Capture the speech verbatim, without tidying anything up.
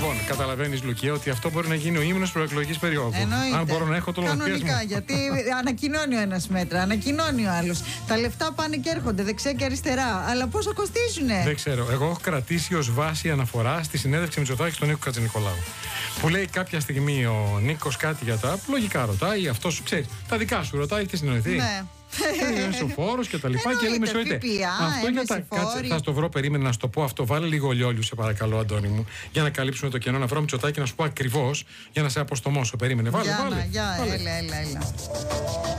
Λοιπόν, καταλαβαίνεις, Λουκία, ότι αυτό μπορεί να γίνει ο ύμνος προεκλογικής περίοδου. Εννοείται. Αν μπορώ να έχω το λογαριασμό. Κανονικά, γιατί ανακοινώνει ο ένας μέτρα, ανακοινώνει ο άλλος. Τα λεφτά πάνε και έρχονται δεξιά και αριστερά. Αλλά πόσο κοστίζουνε? Δεν ξέρω. Εγώ έχω κρατήσει ως βάση αναφορά στη συνέντευξη Μητσοτάκη στον Νίκο Χατζηνικολάου. Που λέει κάποια στιγμή ο Νίκος κάτι για τα. Λογικά ρωτάει, αυτό σου ξέρει. Τα δικά σου ρωτάει, έχετε συνεννοηθεί. Ναι. Μεσοφόρος και τα λοιπά και λέει μεσοετέ. Αυτό για τα. Κάτσε, θα στο βρω, περίμενε να σου το πω αυτό. Βάλε λίγο λιόλιου, σε παρακαλώ, Αντώνη μου, για να καλύψουμε το κενό. Να βρω Μητσοτάκη να σου πω ακριβώς για να σε αποστομώσω. Περίμενε, βάλε. Για, βάλε, να, για, βάλε. έλα, έλα, έλα.